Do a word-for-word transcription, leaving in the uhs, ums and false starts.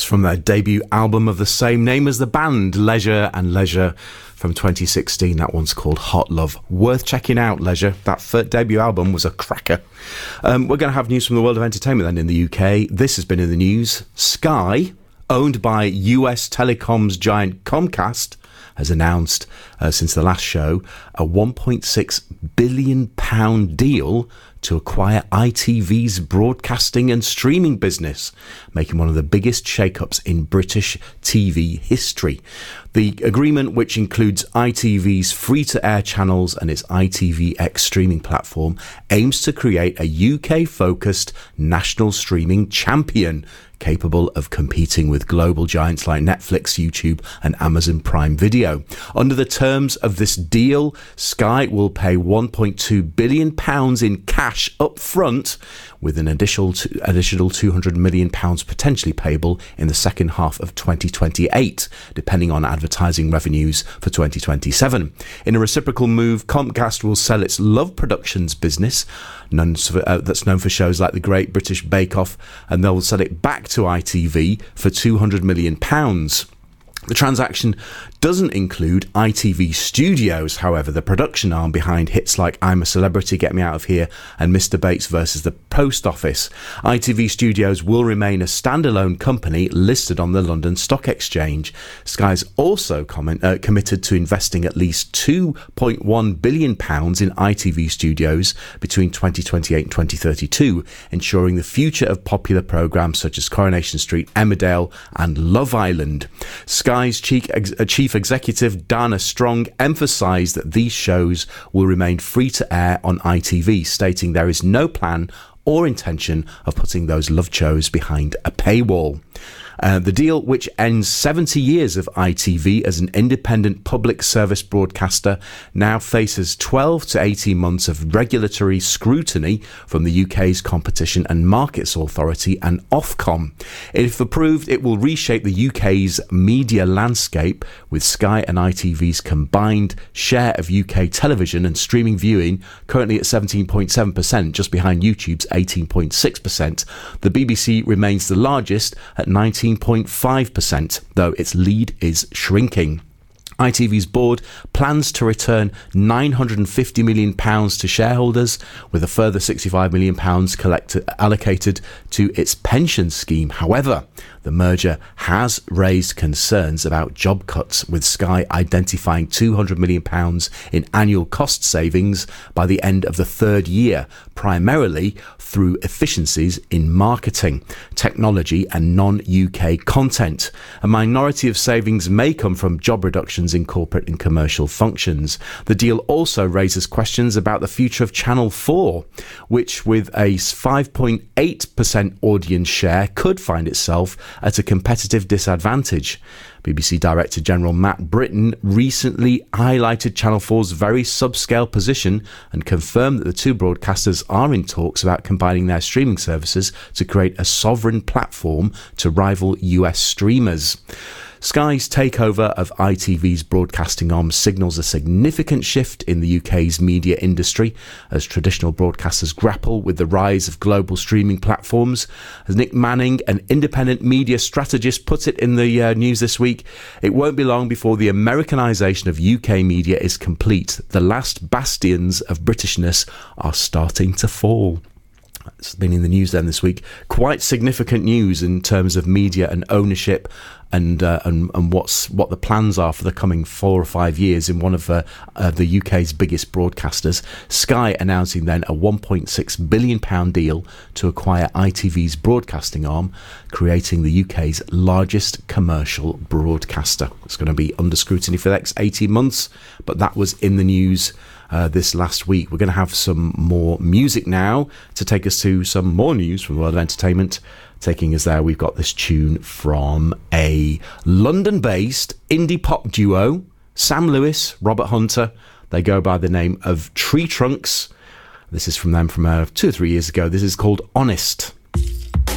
from their debut album of the same name as the band, Leisure and Leisure, from twenty sixteen. That one's called Hot Love. Worth checking out, Leisure. That first debut album was a cracker. Um, we're going to have news from the world of entertainment then in the U K. This has been in the news. Sky, owned by U S telecoms giant Comcast, has announced uh, since the last show a one point six billion pounds deal to acquire I T V's broadcasting and streaming business, making one of the biggest shake-ups in British T V history. The agreement, which includes I T V's free-to-air channels and its I T V X streaming platform, aims to create a U K-focused national streaming champion capable of competing with global giants like Netflix, YouTube and Amazon Prime Video. Under the terms of this deal, Sky will pay one point two billion pounds in cash up front, with an additional additional two hundred million pounds potentially payable in the second half of twenty twenty-eight, depending on advertising revenues for twenty twenty-seven. In a reciprocal move, Comcast will sell its Love Productions business, known for, uh, that's known for shows like The Great British Bake Off, and they'll sell it back to I T V for two hundred million pounds. The transaction doesn't include I T V Studios, however, the production arm behind hits like I'm a Celebrity, Get Me Out of Here and Mister Bates versus the Post Office. I T V Studios will remain a standalone company listed on the London Stock Exchange. Sky's also comment, uh, committed to investing at least two point one billion pounds in I T V Studios between twenty twenty-eight and twenty thirty-two, ensuring the future of popular programmes such as Coronation Street, Emmerdale and Love Island. Sky's chief, ex- chief executive Dana Strong emphasised that these shows will remain free to air on I T V, stating there is no plan or intention of putting those love shows behind a paywall. Uh, the deal, which ends seventy years of I T V as an independent public service broadcaster, now faces twelve to eighteen months of regulatory scrutiny from the U K's Competition and Markets Authority and Ofcom. If approved, it will reshape the U K's media landscape, with Sky and I T V's combined share of U K television and streaming viewing currently at seventeen point seven percent, just behind YouTube's eighteen point six percent. The B B C remains the largest at nineteen point five percent, though its lead is shrinking. I T V's board plans to return nine hundred fifty million pounds to shareholders, with a further sixty-five million pounds collected, allocated to its pension scheme. However, the merger has raised concerns about job cuts, with Sky identifying two hundred million pounds in annual cost savings by the end of the third year, primarily through efficiencies in marketing, technology and non-U K content. A minority of savings may come from job reductions in corporate and commercial functions. The deal also raises questions about the future of Channel four, which with a five point eight percent audience share could find itself at a competitive disadvantage. B B C Director General Matt Britton recently highlighted Channel four's very subscale position and confirmed that the two broadcasters are in talks about combining their streaming services to create a sovereign platform to rival U S streamers. Sky's takeover of I T V's broadcasting arm signals a significant shift in the U K's media industry as traditional broadcasters grapple with the rise of global streaming platforms. As Nick Manning, an independent media strategist, put it in the uh, news this week, it won't be long before the Americanization of U K media is complete. The last bastions of Britishness are starting to fall. It's been in the news then this week. Quite significant news in terms of media and ownership and uh, and, and what's what the plans are for the coming four or five years in one of uh, uh, the U K's biggest broadcasters. Sky announcing then a one point six billion pounds deal to acquire I T V's broadcasting arm, creating the U K's largest commercial broadcaster. It's going to be under scrutiny for the next eighteen months, but that was in the news Uh, this last week. We're going to have some more music now to take us to some more news from the world of entertainment. Taking us there, we've got this tune from a London-based indie pop duo, Sam Lewis, Robert Hunter. They go by the name of Tree Trunks. This is from them from uh, two or three years ago. This is called Honest.